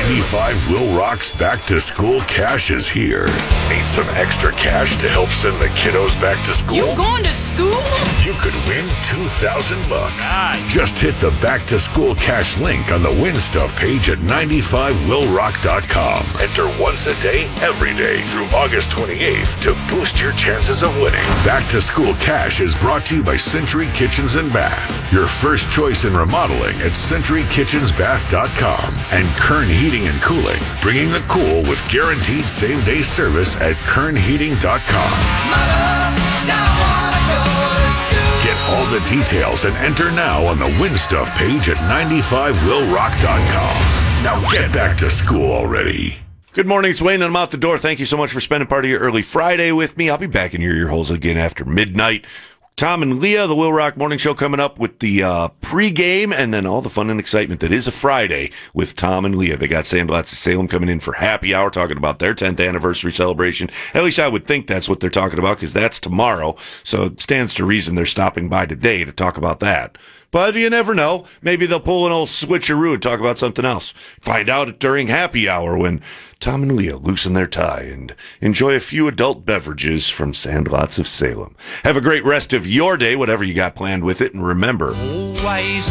95 Will Rock's Back to School Cash is here. Need some extra cash to help send the kiddos back to school? You going to school? You could win $2,000. Nice. Just hit the Back to School Cash link on the Win Stuff page at 95willrock.com. Enter once a day, every day through August 28th to boost your chances of winning. Back to School Cash is brought to you by Century Kitchens and Bath. Your first choice in remodeling at CenturyKitchensBath.com. And Kern Heating and Cooling, bringing the cool with guaranteed same-day service at KernHeating.com. Get all the details and enter now on the Win Stuff page at 95willrock.com. Now get back to school already. Good morning, it's Wayne, and I'm out the door. Thank you so much for spending part of your early Friday with me. I'll be back in your ear holes again after midnight. Tom and Leah, the Will Rock Morning Show, coming up with the pregame and then all the fun and excitement that is a Friday with Tom and Leah. They got Sandlots of Salem coming in for happy hour, talking about their 10th anniversary celebration. At least I would think that's what they're talking about, because that's tomorrow. So it stands to reason they're stopping by today to talk about that. But you never know. Maybe they'll pull an old switcheroo and talk about something else. Find out during happy hour when Tom and Leah loosen their tie and enjoy a few adult beverages from Sandlots of Salem. Have a great rest of your day, whatever you got planned with it. And remember, Always